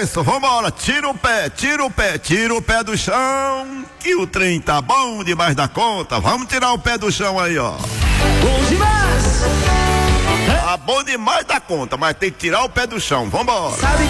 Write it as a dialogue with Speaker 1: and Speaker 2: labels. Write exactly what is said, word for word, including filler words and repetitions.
Speaker 1: isso, vambora, tira o pé, tira o pé, tira o pé do chão, que o trem tá bom demais da conta, vamos tirar o pé do chão aí, ó.
Speaker 2: Bom demais!
Speaker 1: Tá bom demais da conta, mas tem que tirar o pé do chão, vambora.
Speaker 2: Sabe